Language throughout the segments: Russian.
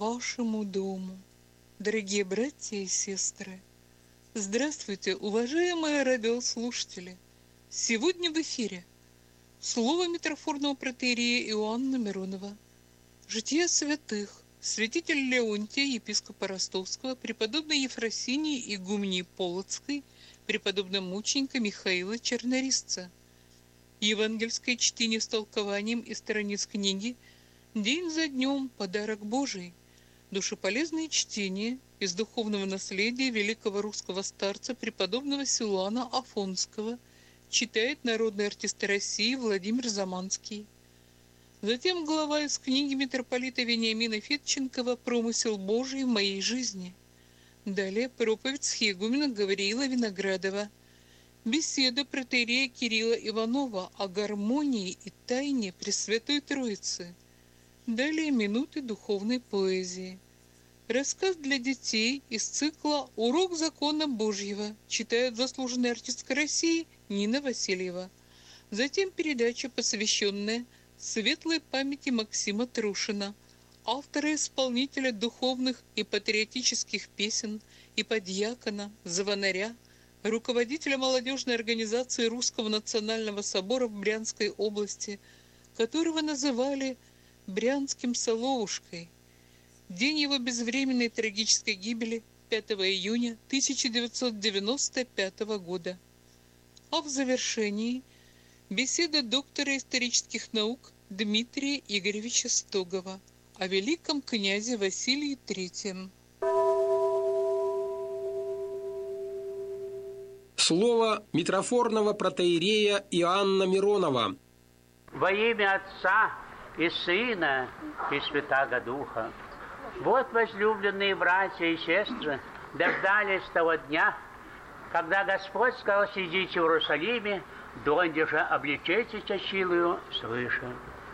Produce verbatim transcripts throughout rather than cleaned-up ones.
вашему дому. Дорогие братья и сестры, здравствуйте, уважаемые радиослушатели! Сегодня в эфире слово митрофорного протоиерея Иоанна Миронова, жития святых, святитель Леонтия, епископа Ростовского, преподобной Ефросинии игумении Полоцкой, преподобного мученика Михаила Чернорисца. Евангельское чтение с толкованием из страниц книги «День за днем. Подарок Божий». Душеполезное чтение из духовного наследия великого русского старца преподобного Силуана Афонского читает народный артист России Владимир Заманский. Затем глава из книги митрополита Вениамина Федченкова «Промысел Божий в моей жизни». Далее проповедь схиегумена Гавриила Виноградова. Беседа протоиерея Кирилла Иванова о гармонии и тайне Пресвятой Троицы. Далее минуты духовной поэзии. Рассказ для детей из цикла «Урок закона Божьего» читает заслуженная артистка России Нина Васильева. Затем передача, посвященная светлой памяти Максима Трушина, автора-исполнителя духовных и патриотических песен и подьякона, звонаря, руководителя молодежной организации Русского национального собора в Брянской области, которого называли Брянским Соловушкой. День его безвременной трагической гибели пятого июня тысяча девятьсот девяносто пятого года. А в завершении беседа доктора исторических наук Дмитрия Игоревича Стогова о великом князе Василии Третьем. Слово митрофорного протоиерея Иоанна Миронова. Во имя Отца и Сына и Святаго Духа. Вот, возлюбленные братья и сестры, дождались того дня, когда Господь сказал: сидите в Иерусалиме, донде же облечетесь силою свыше.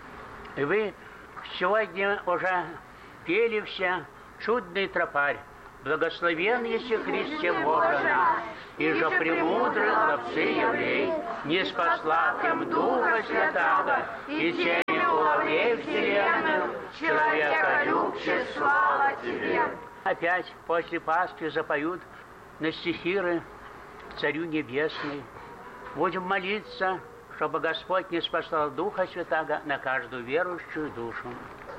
И вы сегодня уже пели все чудный тропарь. Благословен еси Христе Боже наш, и же премудрый хлопцы еврей, не спасла им Духа Святаго, и тени половей вселенную, человека любче, слава Тебе. Опять после Пасхи запоют на стихиры Царю Небесный. Будем молиться, чтобы Господь не спасал Духа Святаго на каждую верующую душу.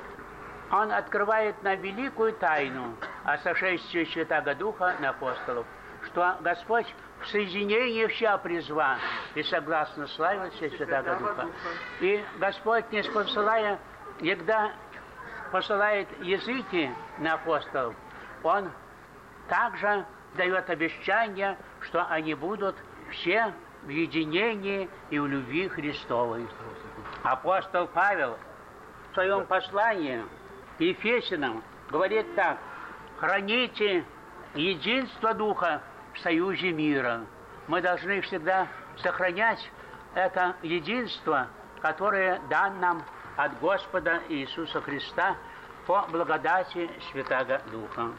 Он открывает нам великую тайну о сошествии Святаго Духа на апостолов, что Господь в соединении вся призва и согласно славе Святаго Духа. И Господь, не посылая, когда посылает языки на апостолов, Он также дает обещание, что они будут все в единении и в любви Христовой. Апостол Павел в своем послании Ефесянам говорит так: храните единство Духа в союзе мира. Мы должны всегда сохранять это единство, которое дан нам от Господа Иисуса Христа по благодати Святаго Духа.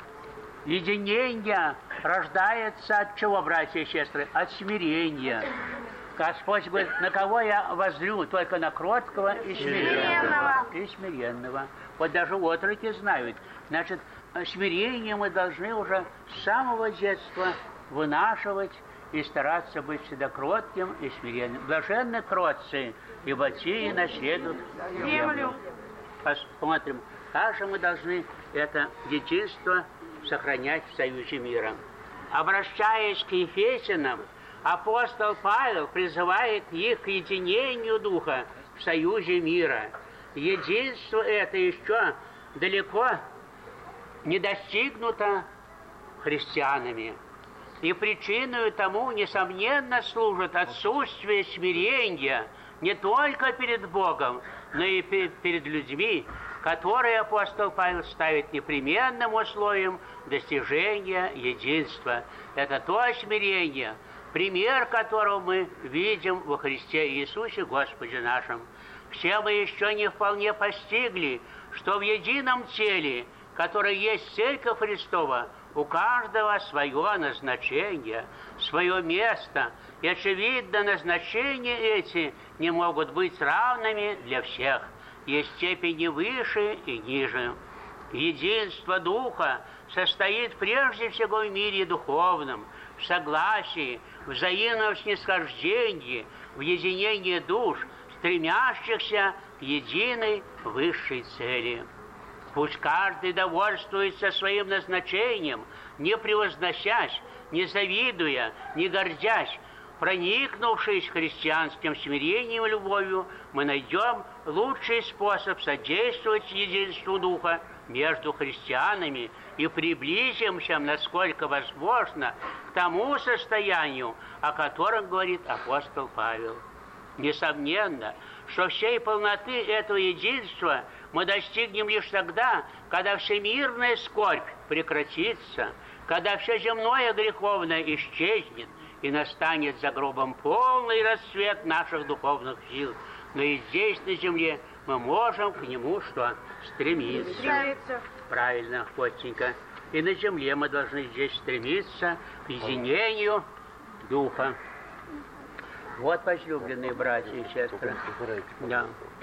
Единение рождается от чего, братья и сестры? От смирения. Господь говорит: на кого я воззрю? Только на кроткого и смиренного. И смиренного. Вот даже отроки знают. Значит, смирение мы должны уже с самого детства вынашивать и стараться быть всегда кротким и смиренным. Блаженны кротцы, ибо те наследуют землю. Посмотрим, как же мы должны это единство сохранять в союзе мира. Обращаясь к Ефесянам, апостол Павел призывает их к единению Духа в союзе мира. Единство это еще далеко не достигнуто христианами. И причиной тому, несомненно, служит отсутствие смирения не только перед Богом, но и перед людьми, которые апостол Павел ставит непременным условием достижения единства. Это то смирение, пример которого мы видим во Христе Иисусе Господе нашем. Все мы еще не вполне постигли, что в едином теле, которое есть Церковь Христова, у каждого свое назначение, свое место, и, очевидно, назначения эти не могут быть равными для всех. Есть степени выше и ниже. Единство Духа состоит прежде всего в мире духовном, в согласии, в взаимном снисхождении, в единении душ, стремящихся к единой высшей цели. Пусть каждый довольствуется своим назначением, не превозносясь, не завидуя, не гордясь. Проникнувшись христианским смирением и любовью, мы найдем лучший способ содействовать единству Духа между христианами и приблизимся, насколько возможно, к тому состоянию, о котором говорит апостол Павел. Несомненно, что всей полноты этого единства мы достигнем лишь тогда, когда всемирная скорбь прекратится, когда все земное греховное исчезнет, и настанет за гробом полный расцвет наших духовных сил. Но и здесь, на земле, мы можем к нему что? Стремиться. Стремиться. Правильно, Костенька. И на земле мы должны здесь стремиться к единению Духа. Вот, возлюбленные братья и сестры. Да.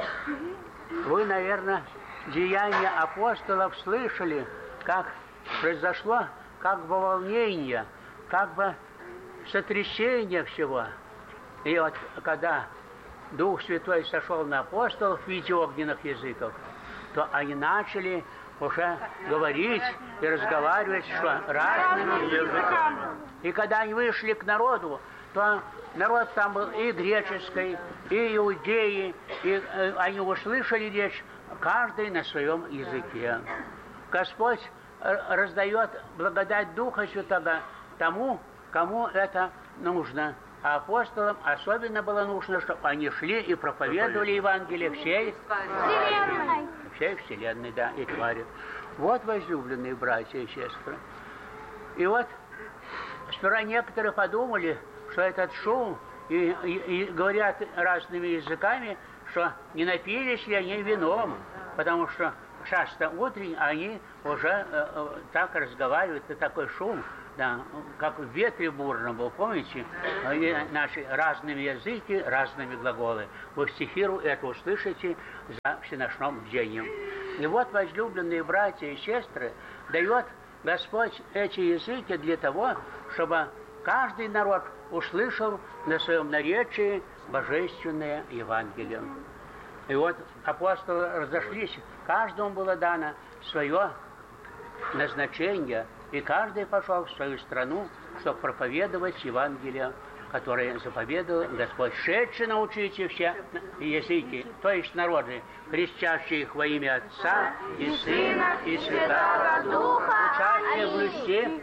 Вы, наверное, деяния апостолов слышали, как произошло как бы волнение, как бы сотрясение всего. И вот когда Дух Святой сошел на апостолов в виде огненных языков, то они начали уже говорить и разговаривать что, разными языками. И когда они вышли к народу, то народ там был и греческий, и иудеи, и э, они услышали речь, каждый на своем языке. Господь раздает благодать Духа Святого тому, кому это нужно. А апостолам особенно было нужно, чтобы они шли и проповедовали Евангелие всей Вселенной. Всей Вселенной, да, и твари. Вот, возлюбленные братья и сестры. И вот сперва некоторые подумали, что этот шум, и, и, и говорят разными языками, что не напились ли они вином, потому что часто утренне они уже э, э, так разговаривают, и такой шум, да, как в ветре бурном, вы помните, и наши разными языки, разными глаголы. Вы стихиру это услышите за всеночным бдением. И вот, возлюбленные братья и сестры, дает Господь эти языки для того, чтобы каждый народ услышал на своем наречии божественное Евангелие. И вот апостолы разошлись, каждому было дано свое назначение, и каждый пошел в свою страну, чтобы проповедовать Евангелие, которое заповедовал Господь. Шедшие научите все языки, то есть народы, крестящие их во имя Отца и Сына и Святого Духа, участие в Христе,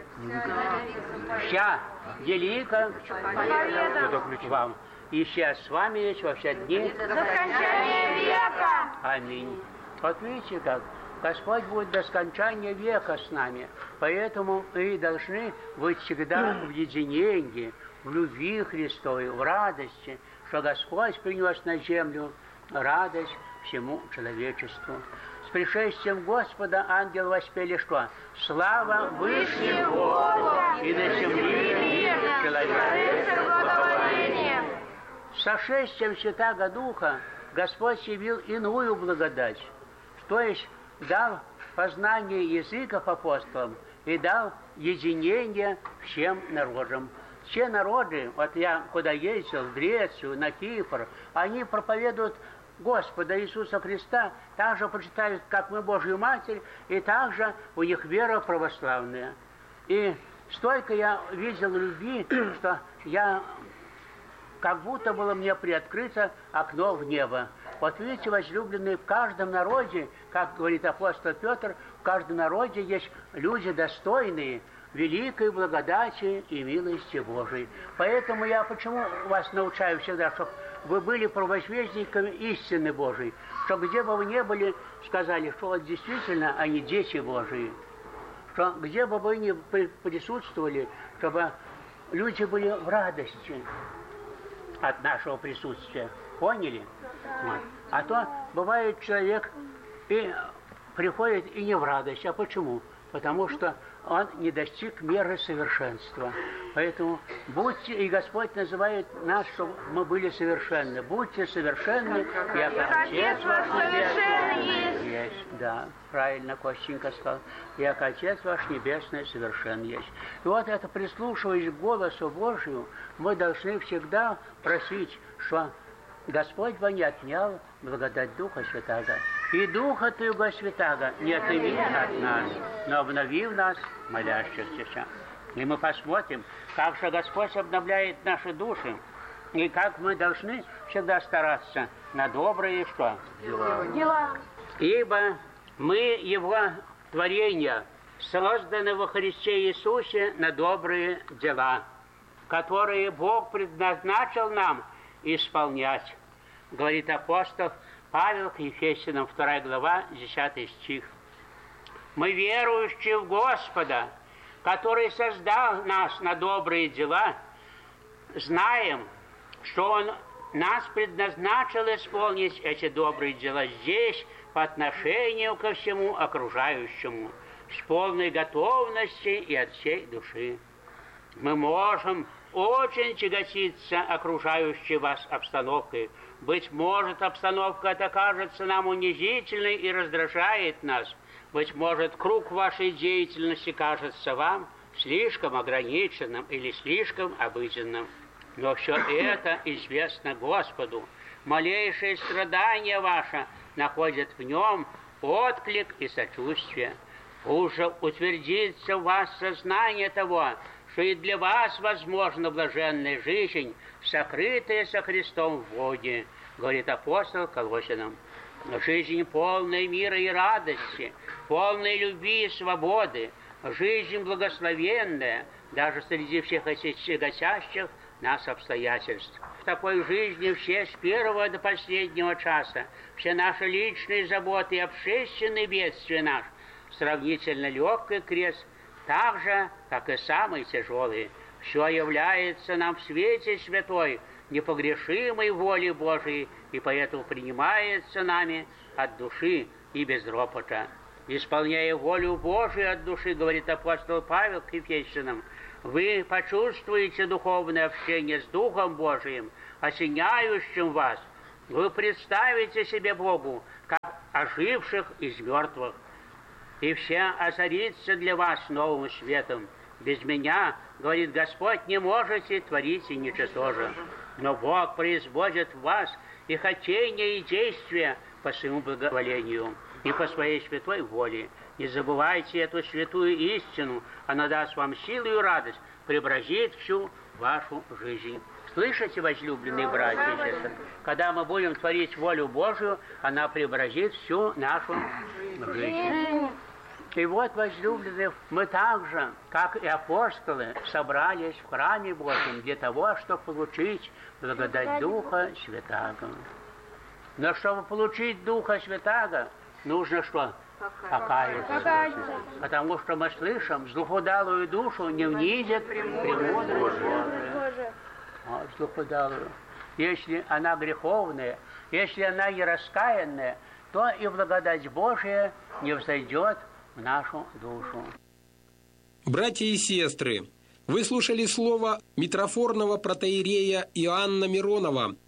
вся велика вам. И сейчас с вами есть во все дни до скончания века. Аминь. Вот видите как? Господь будет до скончания века с нами. Поэтому мы должны быть всегда в единении, в любви Христовой, в радости, что Господь принес на землю радость всему человечеству. С пришествием Господа ангелы воспели что? Слава Вышнему Богу и на земле мир человечеству. С сошествием Святаго Духа Господь явил иную благодать, то есть дал познание языков апостолам и дал единение всем народам. Все народы, вот я куда ездил, в Грецию, на Кипр, они проповедуют Господа Иисуса Христа, также почитают, как мы Божью Матерь, и также у них вера православная. И столько я видел любви, что я, как будто было мне приоткрыто окно в небо. Вот видите, возлюбленные, в каждом народе, как говорит апостол Петр, в каждом народе есть люди достойные великой благодати и милости Божией. Поэтому я почему вас научаю всегда, чтобы вы были провозвестниками истины Божией, чтобы где бы вы ни были, сказали, что вот действительно они дети Божии, что где бы вы ни присутствовали, чтобы люди были в радости от нашего присутствия. Поняли? Вот. А то бывает человек и приходит и не в радость. А почему? потому что он не достиг меры совершенства. Поэтому будьте, и Господь называет нас, чтобы мы были совершенны. Будьте совершенны, яко Отец ваш Небесный есть. Да, правильно Костенька сказал. Яко Отец ваш Небесный совершен есть. И вот это, прислушиваясь к голосу Божию, мы должны всегда просить, что Господь бы не отнял благодать Духа Святаго. И Духа Твоего Святаго не отыми от нас, но обнови в нас молящихся. И мы посмотрим, как же Господь обновляет наши души, и как мы должны всегда стараться на добрые что? Дела. Дела. Ибо мы Его творения, созданы во Христе Иисусе на добрые дела, которые Бог предназначил нам исполнять, говорит апостол Павел к Ефесянам, вторая глава, десятый стих. Мы, верующие в Господа, который создал нас на добрые дела, знаем, что Он нас предназначил исполнить эти добрые дела здесь по отношению ко всему окружающему, с полной готовностью и от всей души. Мы можем очень тяготиться окружающей вас обстановкой. Быть может, обстановка эта кажется нам унизительной и раздражает нас. Быть может, круг вашей деятельности кажется вам слишком ограниченным или слишком обыденным. Но все это известно Господу. Малейшее страдание ваше находит в нем отклик и сочувствие. Уже утвердится в вас сознание того, что и для вас возможна блаженная жизнь, сокрытая со Христом в Боге, говорит апостол Колоссянам. Жизнь полная мира и радости, полная любви и свободы, жизнь благословенная, даже среди всех этих тяготящих нас обстоятельств. В такой жизни все с первого до последнего часа, все наши личные заботы и общественные бедствия наш, сравнительно легкий крест, так же, как и самые тяжелые, все является нам в свете святой, непогрешимой воли Божией, и поэтому принимается нами от души и без ропота. Исполняя волю Божию от души, говорит апостол Павел к Ефесянам, вы почувствуете духовное общение с Духом Божиим, осеняющим вас. Вы представите себе Богу, как оживших из мертвых. И все озарится для вас новым светом. Без меня, говорит Господь, не можете творить и ничего же. Но Бог производит в вас и хотение, и действия по своему благоволению и по своей святой воле. Не забывайте эту святую истину, она даст вам силу и радость, преобразит всю вашу жизнь. Слышите, возлюбленные братья и сестры? Когда мы будем творить волю Божию, она преобразит всю нашу жизнь. И вот, возлюбленные, мы так же, как и апостолы, собрались в храме Божьем для того, чтобы получить благодать Духа Святаго. Но чтобы получить Духа Святаго, нужно что? Покаяться. Потому что мы слышим, злохудалую душу не внизит премудрость Божия. Вот, злохудалую. Если она греховная, если она не раскаянная, то и благодать Божия не взойдет в нашу душу. Братья и сестры, вы слушали слово митрофорного протоиерея Иоанна Миронова,